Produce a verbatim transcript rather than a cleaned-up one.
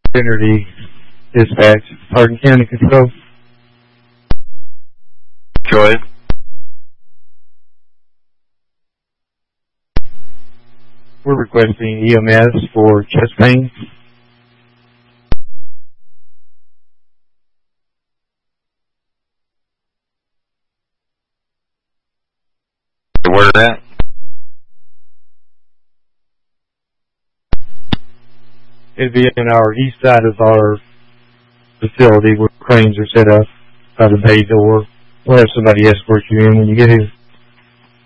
Trinity Dispatch, Hardin County Control. Go ahead. We're requesting E M S for chest pain. Where's that? It'd be in our east side of our facility where cranes are set up by the bay door. We'll have somebody escort you in when you get here.